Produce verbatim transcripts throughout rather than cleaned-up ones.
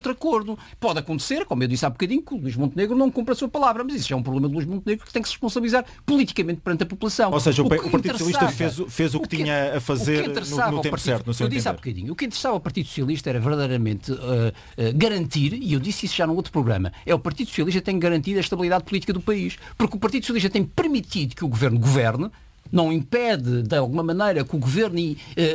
outro acordo. Pode acontecer, como eu disse há bocadinho, que o Luís Montenegro não cumpre a sua palavra, mas isso é um problema do Luís Montenegro que tem que se responsabilizar politicamente perante a população. Ou seja, o, o, o Partido Socialista fez, fez o que, o que tinha a fazer no, no tempo partido, certo, no seu Eu disse há bocadinho, o que interessava ao Partido Socialista era verdadeiramente uh, uh, garantir, e eu disse isso já num outro programa, é o Partido Socialista tem garantido a estabilidade política do país, porque o Partido Socialista tem permitido que o Governo governe, não impede, de alguma maneira, que o Governo uh, uh,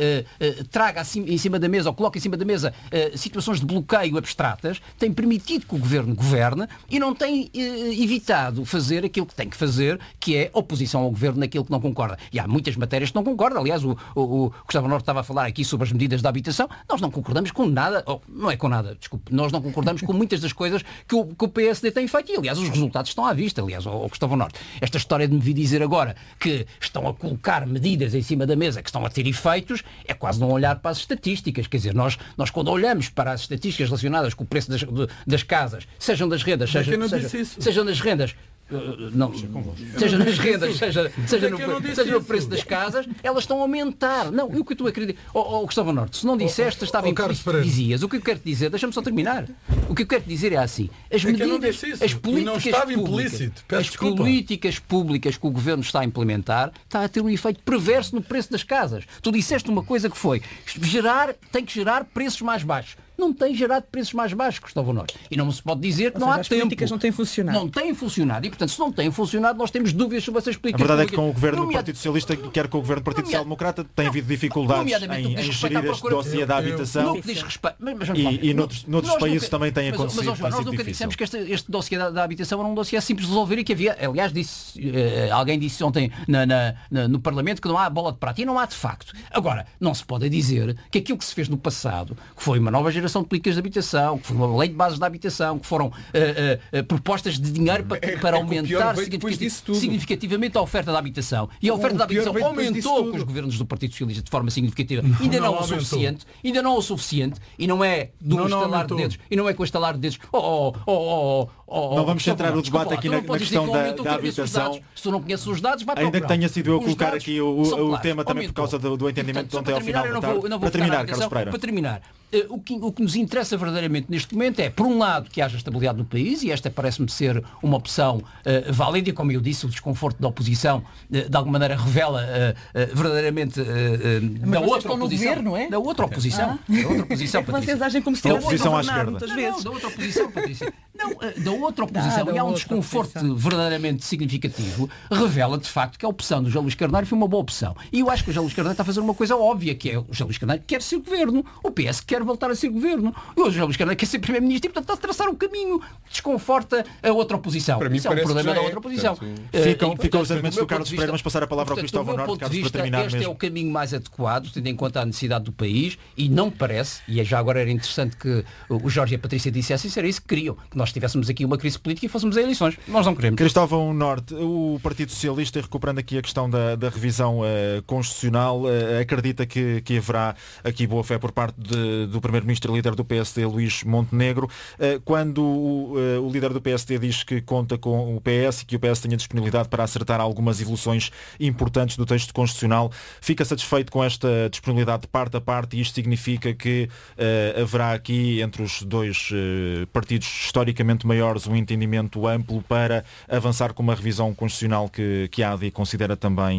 uh, traga assim, em cima da mesa, ou coloque em cima da mesa, uh, situações de bloqueio abstratas, tem permitido que o Governo governe e não tem uh, evitado fazer aquilo que tem que fazer, que é oposição ao Governo naquilo que não concorda. E há muitas matérias que não concordam. Aliás, o, o, o Gustavo Norte estava a falar aqui sobre as medidas da habitação. Nós não concordamos com nada, oh, não é com nada, desculpe, nós não concordamos com muitas das coisas que o, que o P S D tem feito. E, aliás, os resultados estão à vista. Aliás, o, o Gustavo Norte, esta história de me vir dizer agora que estão a colocar medidas em cima da mesa que estão a ter efeitos, é quase não olhar para as estatísticas. Quer dizer, nós, nós quando olhamos para as estatísticas relacionadas com o preço das, de, das casas, sejam das rendas, seja, seja, sejam das rendas, Uh, não, seja nas rendas, seja, seja, no, seja no preço das casas, elas estão a aumentar. Não, o que tu acreditas? Oh, oh, Gustavo Norte, se não disseste, estava em que dizias. O que eu quero te dizer, deixa-me só terminar. O que eu quero te dizer é assim: as medidas, as políticas públicas, as políticas públicas que o Governo está a implementar, está a ter um efeito perverso no preço das casas. Tu disseste uma coisa que foi gerar, tem que gerar preços mais baixos. Não tem gerado preços mais baixos, Gustavo Norte. E não se pode dizer que não há tempo. As políticas não têm funcionado. Não têm funcionado. E, portanto, se não têm funcionado, nós temos dúvidas sobre essas políticas. A verdade públicas. É que com o Governo do Partido Socialista, quer com o Governo do Partido Social Democrata, tem havido dificuldades em, em gerir este dossiê da habitação. Não diz respeito. Mas, mas, e e noutros, noutros países nunca, também tem acontecido. Mas, mas, nós nunca dissemos que este, este dossiê da, da habitação era um dossiê simples de resolver e que havia, aliás, disse, uh, alguém disse ontem na, na, na, no Parlamento que não há bola de prata. E não há de facto. Agora, não se pode dizer que aquilo que se fez no passado, que foi uma nova geração de políticas de habitação, que foi uma lei de bases da habitação, que foram uh, uh, uh, propostas de dinheiro para, é, para é aumentar significativ- significativamente a oferta da habitação. E a oferta o, da habitação aumentou com os governos do Partido Socialista de forma significativa. Não, ainda não, não o suficiente, ainda não o suficiente, e não é do não, estalar não de dedos, e não é com o estalar de dedos. Oh, oh, oh, oh, oh, não vamos centrar o debate aqui na, na questão da, da habitação. Se tu não conheces os dados, vai para ainda que tenha sido eu a colocar aqui o, o, o tema também por causa do, do entendimento de ontem ao final da tarde. Para terminar, Carlos Pereira. Para terminar, o que, o que nos interessa verdadeiramente neste momento é, por um lado, que haja estabilidade no país, e esta parece-me ser uma opção uh, válida, e como eu disse, o desconforto da oposição uh, de alguma maneira revela uh, uh, verdadeiramente uh, uh, da outra oposição. Governo, é? Da outra oposição. Ah. Da outra oposição, Patrícia. Vocês agem como se da oposição à esquerda. Muitas vezes. Não, da outra oposição, Patrícia. Não, da outra oposição, ah, e há um desconforto oposição. verdadeiramente significativo, revela de facto que a opção do José Luís Carneiro foi uma boa opção. E eu acho que o José Luís Carneiro está a fazer uma coisa óbvia, que é o José Luís Carneiro quer ser governo, o P S quer voltar a ser governo, e o José Luís Carneiro quer ser primeiro-ministro e, portanto, está a traçar um caminho, desconforta a outra oposição. Para mim, isso é um problema da é, outra oposição. Portanto, uh, ficam, ficam os argumentos do Carlos Pereira, vamos passar a palavra portanto, ao Cristóvão Norte, Carlos, vista, para terminar este mesmo. é o caminho mais adequado, tendo em conta a necessidade do país, e não parece, e já agora era interessante que o Jorge e a Patrícia dissessem, isso era isso que queriam, que nós tivéssemos aqui uma crise política e fôssemos a eleições. Nós não queremos. Cristóvão Norte, o Partido Socialista, recuperando aqui a questão da, da revisão uh, constitucional, uh, acredita que, que haverá aqui boa fé por parte de, do Primeiro-Ministro e líder do P S D, Luís Montenegro, uh, quando uh, o líder do P S D diz que conta com o P S e que o P S tenha disponibilidade para acertar algumas evoluções importantes do texto constitucional, fica satisfeito com esta disponibilidade de parte a parte, e isto significa que uh, haverá aqui entre os dois uh, partidos historicamente maiores um entendimento amplo para avançar com uma revisão constitucional que, que a AD considera também,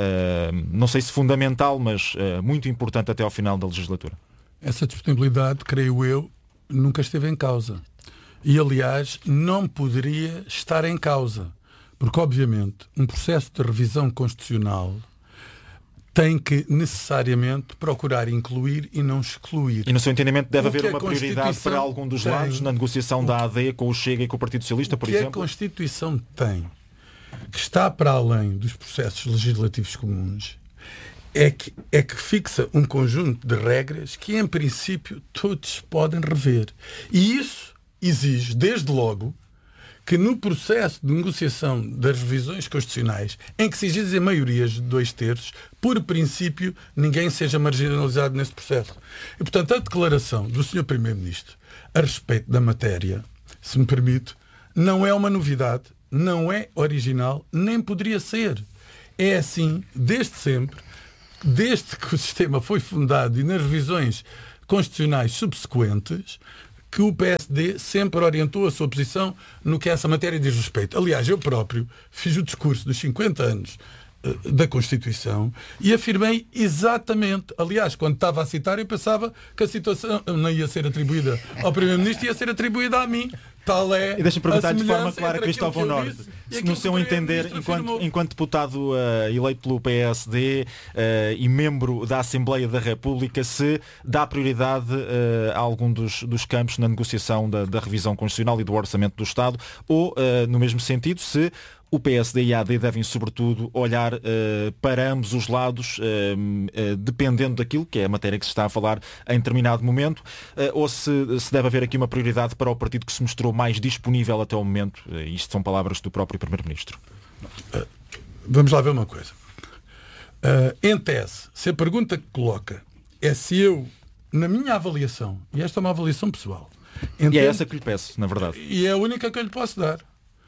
uh, não sei se fundamental, mas uh, muito importante até ao final da legislatura. Essa disponibilidade, creio eu, nunca esteve em causa. E, aliás, não poderia estar em causa. Porque, obviamente, um processo de revisão constitucional tem que necessariamente procurar incluir e não excluir. E no seu entendimento deve haver uma prioridade para algum dos tem, lados na negociação da A D com o Chega e com o Partido Socialista, por exemplo? O que a Constituição tem, que está para além dos processos legislativos comuns, é que, é que fixa um conjunto de regras que, em princípio, todos podem rever. E isso exige, desde logo, que no processo de negociação das revisões constitucionais, em que se exigem maiorias de dois terços, por princípio, ninguém seja marginalizado nesse processo. E, portanto, a declaração do senhor Primeiro-Ministro a respeito da matéria, se me permite, não é uma novidade, não é original, nem poderia ser. É assim, desde sempre, desde que o sistema foi fundado e nas revisões constitucionais subsequentes, que o P S D sempre orientou a sua posição no que essa matéria diz respeito. Aliás, eu próprio fiz o discurso dos cinquenta anos uh, da Constituição e afirmei exatamente, aliás, quando estava a citar, eu pensava que a situação não ia ser atribuída ao Primeiro-Ministro, ia ser atribuída a mim. Tal é e deixa-me perguntar de forma semelhança clara, entre Cristóvão aquilo que eu Norte, disse se e no seu aquilo que o entender, Primeiro-Ministro enquanto, afirmou. enquanto deputado uh, eleito pelo P S D uh, e membro da Assembleia da República, se dá prioridade uh, a algum dos, dos campos na negociação da, da revisão constitucional e do orçamento do Estado, ou, uh, no mesmo sentido, se o P S D e a A D devem, sobretudo, olhar uh, para ambos os lados, uh, uh, dependendo daquilo que é a matéria que se está a falar em determinado momento, uh, ou se, se deve haver aqui uma prioridade para o partido que se mostrou mais disponível até o momento. Uh, isto são palavras do próprio Primeiro-Ministro. Uh, vamos lá ver uma coisa. Uh, em tese, se a pergunta que coloca é se eu, na minha avaliação, e esta é uma avaliação pessoal, entendo, e é essa que lhe peço, na verdade. E é a única que eu lhe posso dar.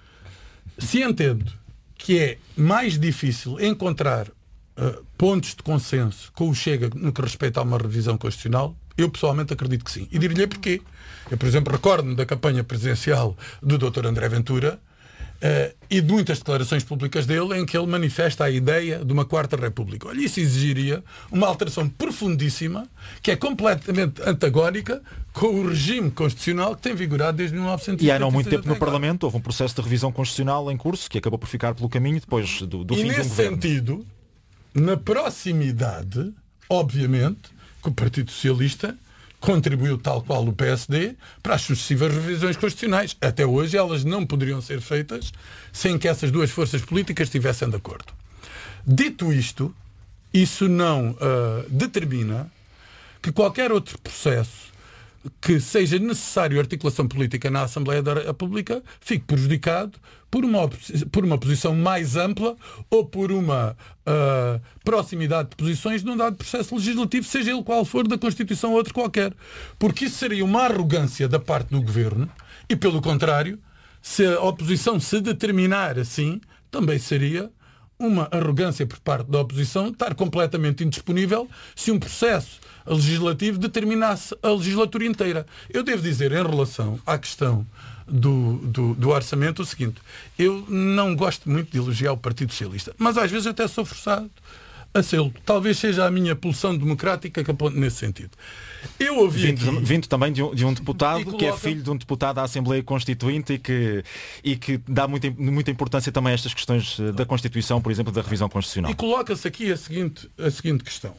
Se entendo que é mais difícil encontrar uh, pontos de consenso com o Chega no que respeita a uma revisão constitucional, eu pessoalmente acredito que sim. E dir-lhe porquê. Eu, por exemplo, recordo-me da campanha presidencial do doutor André Ventura uh, e de muitas declarações públicas dele em que ele manifesta a ideia de uma quarta república. Olha, isso exigiria uma alteração profundíssima que é completamente antagónica com o regime constitucional que tem vigorado desde mil novecentos e setenta e seis. E há não muito tempo no agora. Parlamento houve um processo de revisão constitucional em curso que acabou por ficar pelo caminho depois do, do e fim de um nesse governo. sentido, na proximidade, obviamente, que o Partido Socialista contribuiu, tal qual o P S D, para as sucessivas revisões constitucionais. Até hoje elas não poderiam ser feitas sem que essas duas forças políticas estivessem de acordo. Dito isto, isso não uh, determina que qualquer outro processo que seja necessário articulação política na Assembleia da República fique prejudicado por uma, por uma posição mais ampla ou por uma uh, proximidade de posições num dado processo legislativo, seja ele qual for, da Constituição ou outro qualquer. Porque isso seria uma arrogância da parte do Governo e, pelo contrário, se a oposição se determinar assim, também seria uma arrogância por parte da oposição estar completamente indisponível se um processo legislativo determinasse a legislatura inteira. Eu devo dizer, em relação à questão do, do, do orçamento, o seguinte: eu não gosto muito de elogiar o Partido Socialista, mas às vezes até sou forçado a sê-lo. Talvez seja a minha pulsão democrática que aponte nesse sentido. Eu ouvi vindo, aqui, vindo também de um, de um deputado coloca, que é filho de um deputado da Assembleia Constituinte e que, e que dá muita, muita importância também a estas questões da Constituição, por exemplo, da revisão constitucional. E coloca-se aqui a seguinte, a seguinte questão.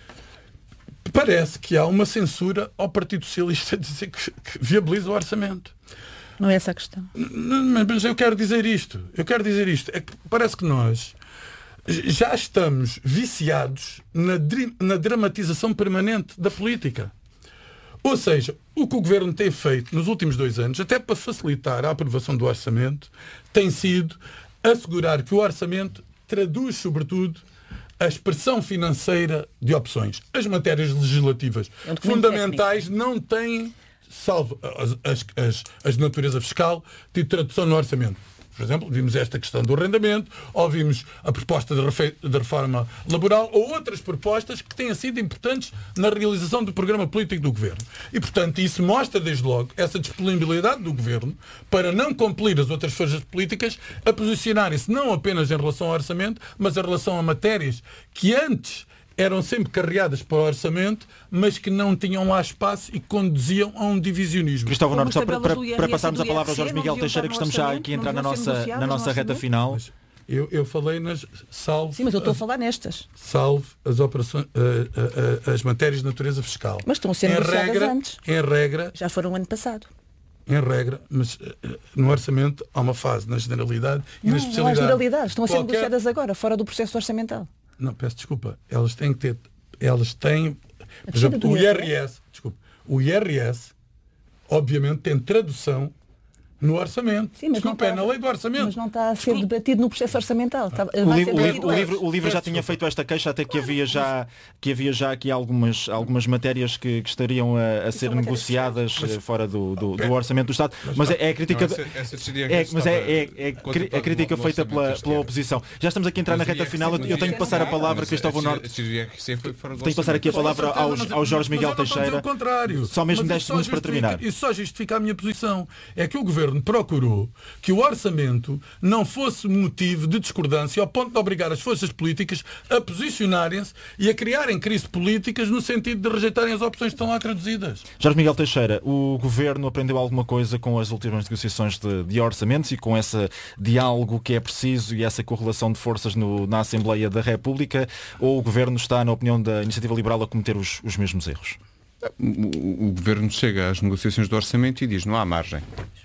Parece que há uma censura ao Partido Socialista de dizer que, que viabiliza o orçamento. Não é essa a questão. Mas eu quero dizer isto. Eu quero dizer isto. É que parece que nós já estamos viciados na, na dramatização permanente da política. Ou seja, o que o Governo tem feito nos últimos dois anos, até para facilitar a aprovação do orçamento, tem sido assegurar que o orçamento traduz, sobretudo, a expressão financeira de opções. As matérias legislativas é um fundamentais técnico. Não têm, salvo as, as, as, as de natureza fiscal, de tradução no orçamento. Por exemplo, vimos esta questão do arrendamento, ou vimos a proposta de, refe... de reforma laboral, ou outras propostas que têm sido importantes na realização do programa político do Governo. E, portanto, isso mostra, desde logo, essa disponibilidade do Governo para não cumprir as outras forças políticas a posicionarem-se não apenas em relação ao orçamento, mas em relação a matérias que antes eram sempre carreadas para o orçamento, mas que não tinham lá espaço e que conduziam a um divisionismo. Cristóvão Norte, só para, para, para passarmos a palavra ao Jorge Miguel Teixeira, que estamos já aqui a entrar na nossa, na nossa reta final. Mas eu, eu falei nas... Salvo, Sim, mas eu estou a falar nestas. Salvo as, operações, uh, uh, uh, as matérias de natureza fiscal. Mas estão a ser em negociadas regra, antes. Em regra... Já foram o ano passado. Em regra, mas uh, no orçamento há uma fase na generalidade e não, na especialidade. Não há generalidade. Estão a ser Qualquer... negociadas agora, fora do processo orçamental. Não, peço desculpa. Elas têm que ter... Elas têm... Por exemplo, o I R S, desculpa, o I R S, obviamente, tem tradução no orçamento. Sim, mas Desculpa, não é está- na lei do orçamento. Mas não está a ser debatido no processo orçamental. Está, O, vai li- ser o debatido livro, o hoje. livro- o livro já Peço tinha feito esta queixa, até que havia já, que havia já aqui algumas, algumas matérias que, que estariam a, a ser são matérias negociadas eh, fora do, do, do orçamento do Estado. Mas é, é a crítica. Não, essa- essa seria a É, que mas é, estava é, é contemplada a crítica no feita orçamento pela, este pela ano. oposição. Já estamos aqui a entrar na Mas reta o I R C, final. mas Eu o tenho que I R C passar a não, palavra mas a Cristóvão a- Norte. a- a I R C foi fora do Tenho que passar aqui a orçamento. palavra Com aos, certeza, ao mas- Jorge mas Miguel eu não estou a dizer Teixeira. o contrário. Só mesmo Mas dez isso só segundos para justifica- terminar. Isso só justifica a minha posição. É que o Governo procurou que o orçamento não fosse motivo de discordância ao ponto de obrigar as forças políticas a posicionarem-se e a criarem crises políticas no sentido de rejeitarem as opções que estão lá traduzidas. Jorge Miguel Teixeira, o Governo aprendeu alguma coisa com as últimas negociações de, de orçamentos e com esse diálogo que é preciso e essa correlação de forças no- na Assembleia da República, ou o Governo está, na opinião da Iniciativa Liberal, a cometer os, os mesmos erros? O, o- o Governo chega às negociações do orçamento e diz não há margem.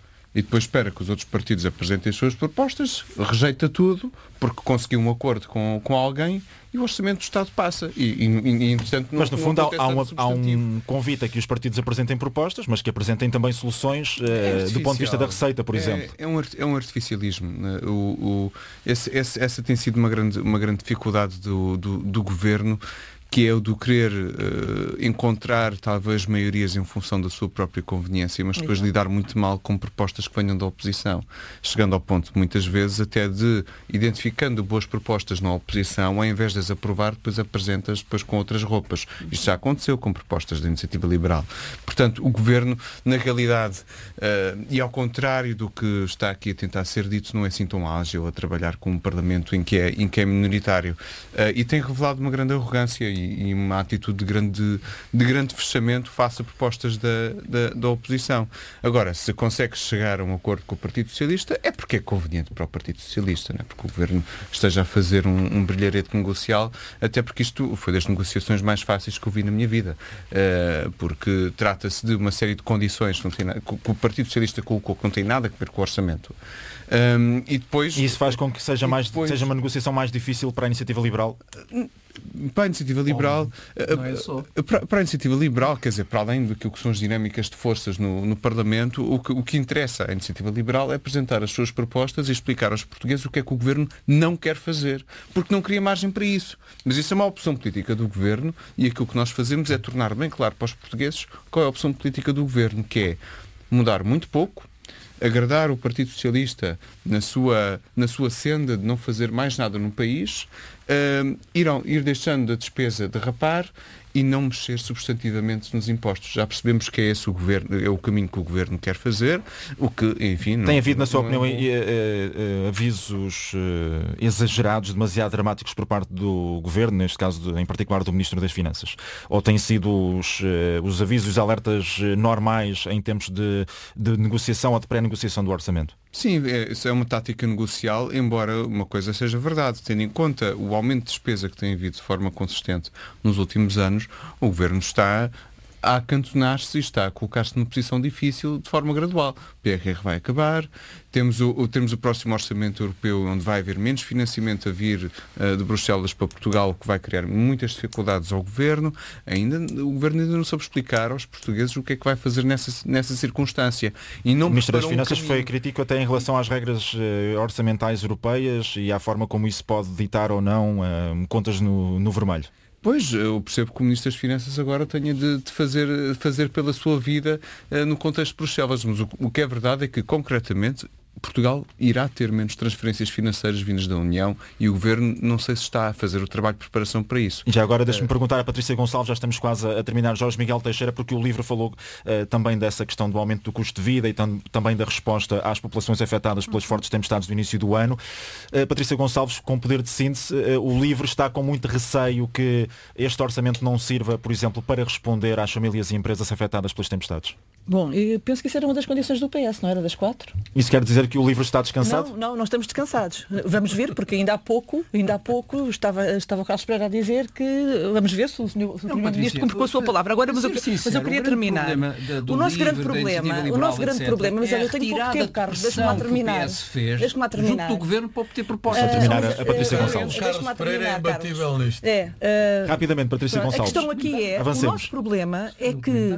E depois espera que os outros partidos apresentem as suas propostas, rejeita tudo, porque conseguiu um acordo com, com alguém e o orçamento do Estado passa. E, e, e, entretanto, não, Mas no não fundo há, acontece há uma- nada há substantivo. um convite a que os partidos apresentem propostas, mas que apresentem também soluções eh, do ponto de vista da receita, por É- exemplo. É, um, art- é um artificialismo. né? O, o- esse- esse- essa tem sido uma grande, uma grande dificuldade do, do, do Governo, que é o do querer eh, encontrar talvez maiorias em função da sua própria conveniência, mas depois lidar muito mal com propostas que venham da oposição, chegando ao ponto muitas vezes até de, identificando boas propostas na oposição, ao invés de as aprovar, depois apresenta-as depois com outras roupas. Isto já aconteceu com propostas da Iniciativa Liberal. Portanto, o Governo, na realidade, eh, e ao contrário do que está aqui a tentar ser dito, não é assim tão ágil a trabalhar com um Parlamento em que é, em que é minoritário. Eh, e tem revelado uma grande arrogância e, e uma atitude de grande, de grande fechamento face a propostas da, da, da oposição. Agora, se consegue chegar a um acordo com o Partido Socialista, é porque é conveniente para o Partido Socialista, não é? Porque o Governo esteja a fazer um, um brilharete negocial, até porque isto foi das negociações mais fáceis que eu vi na minha vida. Uh, porque trata-se de uma série de condições que, não tem nada, que o Partido Socialista colocou que não tem nada a ver com o orçamento. Um, e depois... E isso faz com que seja, e mais, depois- seja uma negociação mais difícil para a Iniciativa Liberal? Para a Iniciativa Liberal, não é só. eh, para, para a Iniciativa Liberal, quer dizer, para além do que são as dinâmicas de forças no, no Parlamento, o que, o que interessa à Iniciativa Liberal é apresentar as suas propostas e explicar aos portugueses o que é que o Governo não quer fazer, porque não cria margem para isso. Mas isso é uma opção política do Governo e aquilo que nós fazemos é tornar bem claro para os portugueses qual é a opção política do Governo, que é mudar muito pouco, agradar o Partido Socialista na sua, na sua senda de não fazer mais nada no país, uh, ir, ao- ir deixando a despesa derrapar e não mexer substantivamente nos impostos. Já percebemos que é esse o, governo, é o caminho que o Governo quer fazer, o que, enfim... Não, Tem havido, na sua não é opinião, bom. eh, eh, eh, avisos eh, exagerados, demasiado dramáticos por parte do Governo, neste caso, de- em particular do Ministro das Finanças? Ou têm sido os, eh, os avisos e os alertas eh, normais em tempos de, de negociação ou de pré-negociação do orçamento? Sim, é, isso é uma tática negocial, embora uma coisa seja verdade. Tendo em conta o aumento de despesa que tem havido de forma consistente nos últimos anos, o Governo está a acantonar-se e está a colocar-se numa posição difícil de forma gradual. O P R R vai acabar, temos o, o- temos o próximo Orçamento Europeu, onde vai haver menos financiamento a vir uh, de Bruxelas para Portugal, o que vai criar muitas dificuldades ao Governo. Ainda, o Governo ainda não soube explicar aos portugueses o que é que vai fazer nessa, nessa circunstância. E não O Ministro das preparou um Finanças foi caminho. crítico até em relação às regras eh, orçamentais europeias e à forma como isso pode ditar ou não eh, contas no, no vermelho. Pois, eu percebo que o Ministro das Finanças agora tenha de, de fazer, fazer pela sua vida uh, no contexto de Bruxelas, mas o, o que é verdade é que, concretamente, Portugal irá ter menos transferências financeiras vindas da União e o Governo não sei se está a fazer o trabalho de preparação para isso. E já agora deixe-me perguntar a Patrícia Gonçalves, já estamos quase a terminar, Jorge Miguel Teixeira, porque o livro falou uh, também dessa questão do aumento do custo de vida e tam também da resposta às populações afetadas pelas fortes tempestades do início do ano. Uh, Patrícia Gonçalves, com poder de síntese, uh, o livro está com muito receio que este orçamento não sirva, por exemplo, para responder às famílias e empresas afetadas pelas tempestades. Bom, eu penso que isso era uma das condições do P S, não era das quatro? Isso quer dizer que o livro está descansado? Não, não, não estamos descansados. Vamos ver, porque ainda há pouco, ainda há pouco estava, estava o Carlos Pereira a dizer que vamos ver se o senhor Primeiro-Ministro cumpre com a sua palavra. Agora, mas eu, mas eu queria terminar. O nosso grande problema, o nosso grande problema, mas olha, eu tenho pouco tempo, Carlos, deixa-me lá terminar. Deixa-me lá terminar. Junto do Governo para obter propostas. Para terminar, mas, a Patrícia eh, Gonçalves. deixa-me Carlos lá Pereira é terminar, imbatível Carlos. nisto. É, eh, Rapidamente, Patrícia Pronto, Gonçalves. a questão aqui é, Avancemos. o nosso problema é que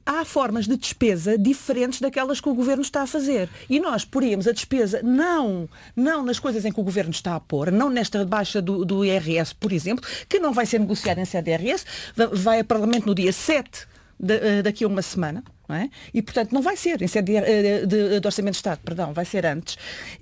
há formas de despesa diferentes daquelas que o Governo está a fazer. E nós poríamos a despesa não, não nas coisas em que o Governo está a pôr, não nesta baixa do, do I R S, por exemplo, que não vai ser negociada em sede de I R S, vai a Parlamento no dia sete, de, daqui a uma semana. Não é? E, portanto, não vai ser em sede de, de, de Orçamento de Estado, perdão, vai ser antes.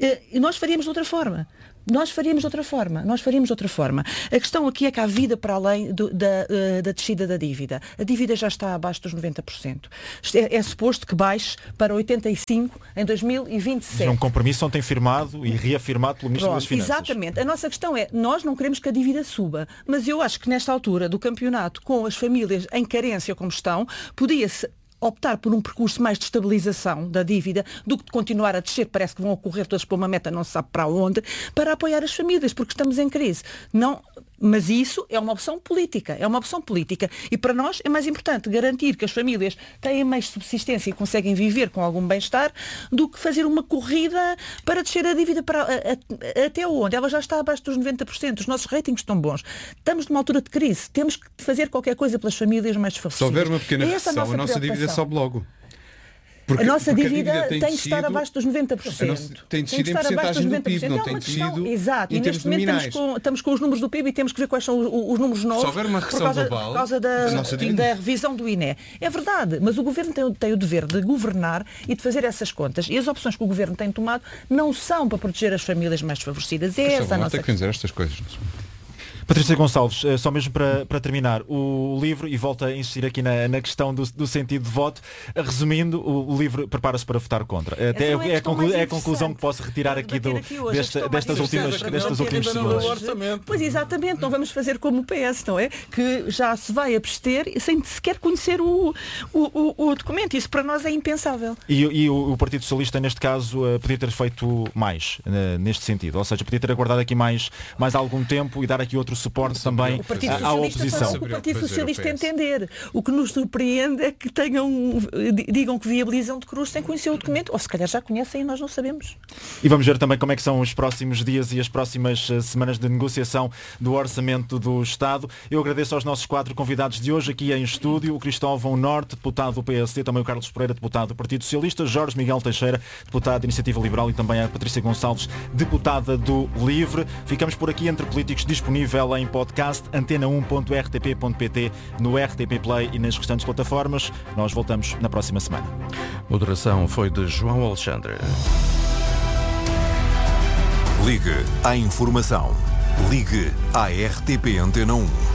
E nós faríamos de outra forma. Nós faríamos de outra forma. Nós faríamos de outra forma. A questão aqui é que há vida para além do, da, da descida da dívida. A dívida já está abaixo dos noventa por cento. É, é suposto que baixe para oitenta e cinco por cento em dois mil e vinte e sete. É um compromisso ontem firmado e reafirmado pelo Ministro Pronto, das Finanças. Exatamente. A nossa questão é, nós não queremos que a dívida suba, mas eu acho que nesta altura do campeonato, com as famílias em carência como estão, podia-se optar por um percurso mais de estabilização da dívida do que de continuar a descer, parece que vão ocorrer todas para uma meta não se sabe para onde, para apoiar as famílias, porque estamos em crise. Não, mas isso é uma opção política, é uma opção política. E para nós é mais importante garantir que as famílias têm mais subsistência e conseguem viver com algum bem-estar do que fazer uma corrida para descer a dívida para, a, a, até onde? Ela já está abaixo dos noventa por cento, os nossos ratings estão bons. Estamos numa altura de crise, temos que fazer qualquer coisa pelas famílias mais desfavorecidas. Se houver uma pequena é recessão, a nossa, a nossa dívida sobe logo. Porque, a nossa dívida, a dívida tem, tem que estar abaixo dos noventa por cento. Nossa, tem descido em porcentagem do P I B, não tem descido exato. em E termos neste momento nominais. Estamos com, estamos com os números do P I B e temos que ver quais são os, os números novos. Se houver uma recessão por causa, global, por causa da, da revisão do I N E. É verdade, mas o Governo tem, tem o dever de governar e de fazer essas contas. E as opções que o Governo tem tomado não são para proteger as famílias mais desfavorecidas. É essa a nossa... Tem que dizer estas coisas. Patrícia Gonçalves, só mesmo para, para terminar, o livro, e volto a insistir aqui na, na questão do, do sentido de voto, resumindo, o, o livro prepara-se para votar contra. Até é, é, a, conclu, é a conclusão que posso retirar aqui, do, aqui hoje, desta, destas últimas, destas últimas segundos. Pois exatamente, não vamos fazer como o P S, não é? Que já se vai abster sem sequer conhecer o, o, o, o documento. Isso para nós é impensável. E, e o, o Partido Socialista, neste caso, uh, podia ter feito mais uh, neste sentido. Ou seja, podia ter aguardado aqui mais, mais algum tempo e dar aqui outro suporte também à oposição. O Partido Socialista entender. O que nos surpreende é que tenham, digam que viabilizam de cruz sem conhecer o documento, ou se calhar já conhecem e nós não sabemos. E vamos ver também como é que são os próximos dias e as próximas semanas de negociação do Orçamento do Estado. Eu agradeço aos nossos quatro convidados de hoje aqui em estúdio, o Cristóvão Norte, deputado do P S D, também o Carlos Pereira, deputado do Partido Socialista, Jorge Miguel Teixeira, deputado da Iniciativa Liberal, e também a Patrícia Gonçalves, deputada do LIVRE. Ficamos por aqui, Entre Políticos, disponível em podcast, antena um ponto r t p ponto p t, no R T P Play e nas restantes plataformas. Nós voltamos na próxima semana. Moderação foi de João Alexandre. Ligue à informação. Ligue à R T P Antena um.